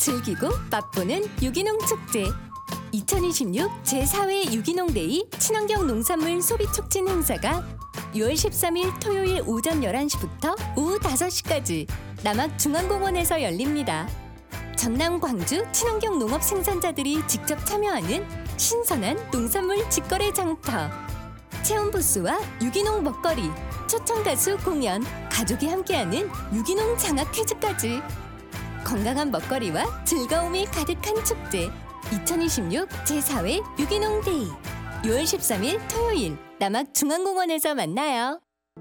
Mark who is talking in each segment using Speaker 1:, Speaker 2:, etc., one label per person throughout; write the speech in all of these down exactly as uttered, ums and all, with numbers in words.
Speaker 1: 즐기고 맛보는 유기농 축제. 이천이십육 제사 회 유기농데이 친환경 농산물 소비 촉진 행사가 유월 십삼일 토요일 오전 열한 시부터 오후 다섯 시까지 남학중앙공원에서 열립니다. 전남, 광주 친환경 농업 생산자들이 직접 참여하는 신선한 농산물 직거래 장터, 체험 부스와 유기농 먹거리, 초청 가수 공연, 가족이 함께하는 유기농 장학 퀴즈까지 건강한 먹거리와 즐거움이 가득한 축제. 이천이십육 제사 회 유기농 데이 유월 십삼일 토요일 남학중앙공원에서 만나요.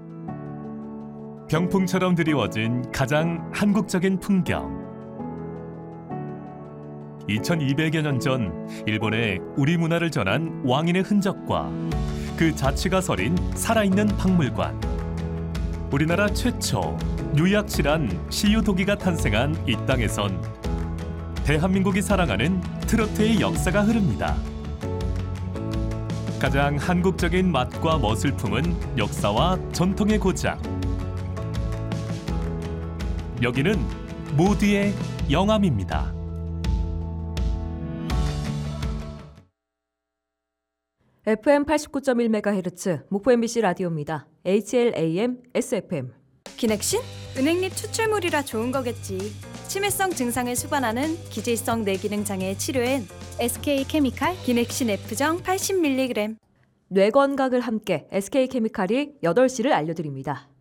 Speaker 2: 병풍처럼 드리워진 가장 한국적인 풍경. 이천이백여 년 전 일본에 우리 문화를 전한 왕인의 흔적과 그 자취가 서린 살아있는 박물관. 우리나라 최초 유약실한 시유도기가 탄생한 이 땅에선 대한민국이 사랑하는 트로트의 역사가 흐릅니다. 가장 한국적인 맛과 멋을 품은 역사와 전통의 고장. 여기는 모두의 영암입니다.
Speaker 3: 에프엠 팔십구 점 일 메가헤르츠 목포 엠비씨 라디오입니다. 에이치엘에이엠, 에스에프엠.
Speaker 4: 기넥신? 은행잎 추출물이라 좋은 거겠지. 치매성 증상을 수반하는 기질성 뇌기능 장애 치료엔 에스케이케미칼 기넥신 F정 팔십 밀리그램.
Speaker 3: 뇌 건강을 함께 에스케이케미칼이 여덟 시를 알려드립니다.